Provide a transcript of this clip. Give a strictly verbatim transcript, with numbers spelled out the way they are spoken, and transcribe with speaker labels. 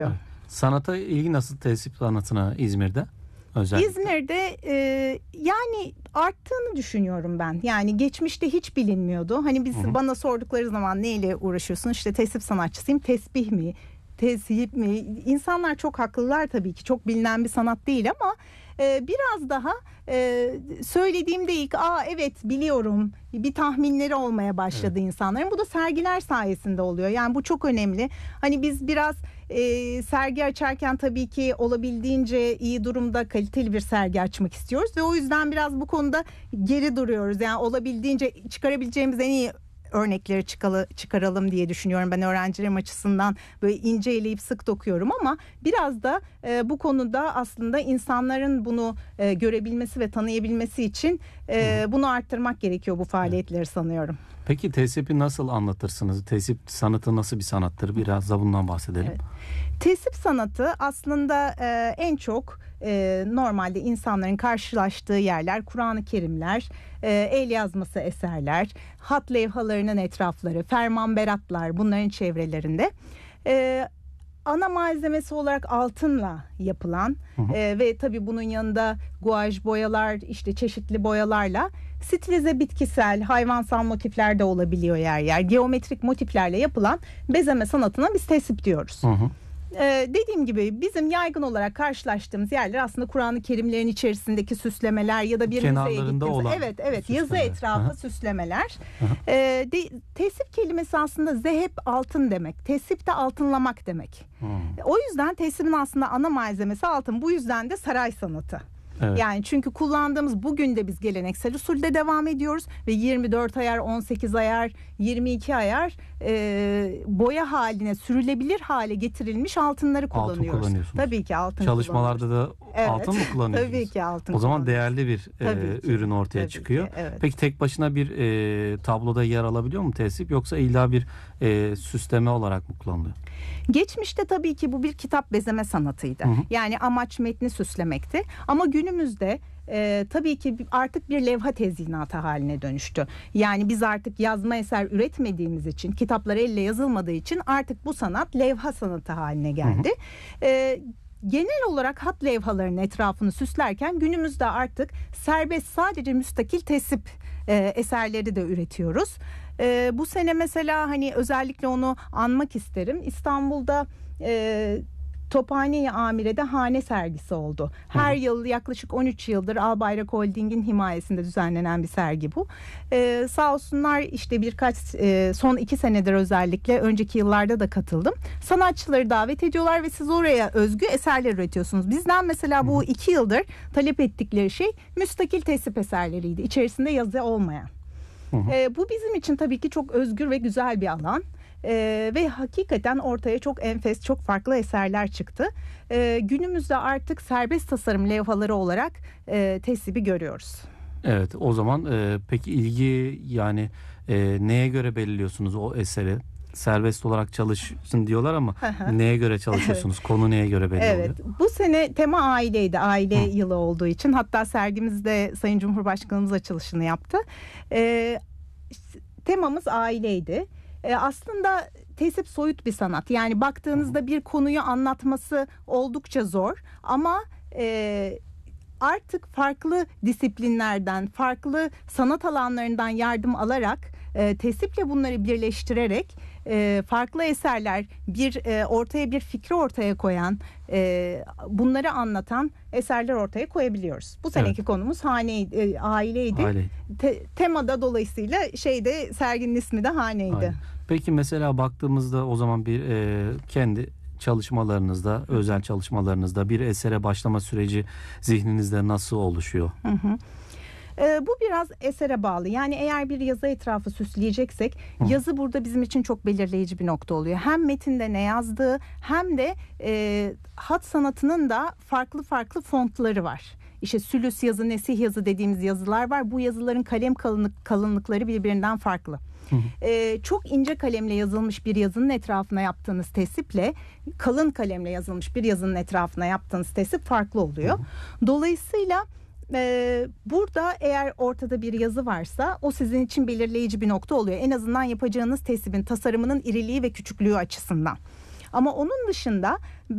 Speaker 1: Evet. Sanata ilgi nasıl tesip sanatına İzmir'de? Özellikle.
Speaker 2: İzmir'de e, yani arttığını düşünüyorum ben. Yani geçmişte hiç bilinmiyordu. Hani biz, hı hı, bana sordukları zaman neyle uğraşıyorsun? İşte tesip sanatçısıyım. Tesbih mi? Tesip mi? İnsanlar çok haklılar tabii ki. Çok bilinen bir sanat değil ama e, biraz daha e, söylediğimde ilk aa evet biliyorum bir tahminleri olmaya başladı, evet, insanların. Bu da sergiler sayesinde oluyor. Yani bu çok önemli. Hani biz biraz e, sergi açarken tabii ki olabildiğince iyi durumda kaliteli bir sergi açmak istiyoruz ve o yüzden biraz bu konuda geri duruyoruz. Yani olabildiğince çıkarabileceğimiz en iyi örnekleri çıkalı, çıkaralım diye düşünüyorum. Ben öğrencilerim açısından böyle ince eleyip sık dokuyorum ama biraz da e, bu konuda aslında insanların bunu e, görebilmesi ve tanıyabilmesi için e, bunu arttırmak gerekiyor bu faaliyetleri sanıyorum.
Speaker 1: Peki tesipi nasıl anlatırsınız? Tesip sanatı nasıl bir sanattır? Biraz da bundan bahsedelim.
Speaker 2: Evet. Tesip sanatı aslında e, en çok e, normalde insanların karşılaştığı yerler Kur'an-ı Kerimler, e, el yazması eserler, hat levhalarının etrafları, ferman beratlar, bunların çevrelerinde. E, ana malzemesi olarak altınla yapılan, hı hı, e, ve tabii bunun yanında guaj boyalar, işte çeşitli boyalarla stilize bitkisel, hayvansal motifler de olabiliyor yer yer. Geometrik motiflerle yapılan bezeme sanatına biz tesip diyoruz. Hı hı. Ee, dediğim gibi bizim yaygın olarak karşılaştığımız yerler aslında Kur'an-ı Kerimlerin içerisindeki süslemeler ya da bir müzeye gittiğimiz,
Speaker 1: olan
Speaker 2: evet evet
Speaker 1: süslemeler,
Speaker 2: yazı etrafı, hı-hı, süslemeler. Ee, de, tesip kelimesi aslında zehep altın demek. Tesip de altınlamak demek. Hı. O yüzden tesibin aslında ana malzemesi altın. Bu yüzden de saray sanatı. Evet. Yani çünkü kullandığımız bugün de biz geleneksel usulde devam ediyoruz ve yirmi dört ayar, on sekiz ayar, yirmi iki ayar e, boya haline sürülebilir hale getirilmiş altınları kullanıyoruz.
Speaker 1: Altın
Speaker 2: Tabii ki altın
Speaker 1: çalışmalarda da, evet, altın mı kullanıyorsunuz?
Speaker 2: Tabii ki altın.
Speaker 1: O zaman değerli bir e, ürün ortaya tabii çıkıyor. Ki, evet. Peki tek başına bir e, tabloda yer alabiliyor mu tesip, yoksa illa bir e, süsleme olarak mı kullanılıyor?
Speaker 2: Geçmişte tabii ki bu bir kitap bezeme sanatıydı. Hı hı. Yani amaç metni süslemekti. Ama günümüzde e, tabii ki artık bir levha tezyinatı haline dönüştü. Yani biz artık yazma eser üretmediğimiz için, kitaplar elle yazılmadığı için artık bu sanat levha sanatı haline geldi. Hı hı. E, genel olarak hat levhalarının etrafını süslerken günümüzde artık serbest, sadece müstakil tesip e, eserleri de üretiyoruz. Ee, bu sene mesela hani özellikle onu anmak isterim. İstanbul'da e, Tophane-i Amire'de hane sergisi oldu. Her Hı. yıl yaklaşık on üç yıldır Albayrak Holding'in himayesinde düzenlenen bir sergi bu. Ee, sağ olsunlar işte birkaç e, son iki senedir, özellikle önceki yıllarda da katıldım. Sanatçıları davet ediyorlar ve siz oraya özgü eserler üretiyorsunuz. Bizden mesela bu iki yıldır talep ettikleri şey müstakil tesip eserleriydi. İçerisinde yazı olmayan. Hı hı. E, bu bizim için tabii ki çok özgür ve güzel bir alan. Ee, ve hakikaten ortaya çok enfes, çok farklı eserler çıktı. Ee, günümüzde artık serbest tasarım levhaları olarak e, tesibi görüyoruz.
Speaker 1: Evet, o zaman e, peki ilgi yani e, neye göre belirliyorsunuz o eseri? Serbest olarak çalışsın diyorlar ama neye göre çalışıyorsunuz? Evet. Konu neye göre belli
Speaker 2: evet.
Speaker 1: oluyor?
Speaker 2: Bu sene tema aileydi. Aile Hı. yılı olduğu için. Hatta sergimizde Sayın Cumhurbaşkanımız açılışını yaptı. Ee, temamız aileydi. Ee, aslında tesip soyut bir sanat. Yani baktığınızda bir konuyu anlatması oldukça zor. Ama e, artık farklı disiplinlerden, farklı sanat alanlarından yardım alarak, e, tesiple bunları birleştirerek e, farklı eserler, bir e, ortaya bir fikri ortaya koyan, e, bunları anlatan eserler ortaya koyabiliyoruz. Bu seneki evet. konumuz hane, e, aileydi. Aile. Te, temada dolayısıyla şeyde, serginin ismi de haneydi.
Speaker 1: Aile. Peki mesela baktığımızda o zaman bir e, kendi çalışmalarınızda, hı. özel çalışmalarınızda bir esere başlama süreci zihninizde nasıl oluşuyor?
Speaker 2: Hı hı. Ee, bu biraz esere bağlı. Yani eğer bir yazı etrafı süsleyeceksek, Hı. yazı burada bizim için çok belirleyici bir nokta oluyor. Hem metinde ne yazdığı, hem de e, hat sanatının da farklı farklı fontları var. İşte sülüs yazı, nesih yazı dediğimiz yazılar var. Bu yazıların kalem kalınlık, kalınlıkları birbirinden farklı. Ee, çok ince kalemle yazılmış bir yazının etrafına yaptığınız tesiple kalın kalemle yazılmış bir yazının etrafına yaptığınız tesip farklı oluyor. Dolayısıyla e, burada eğer ortada bir yazı varsa o sizin için belirleyici bir nokta oluyor. En azından yapacağınız tesibin tasarımının iriliği ve küçüklüğü açısından. Ama onun dışında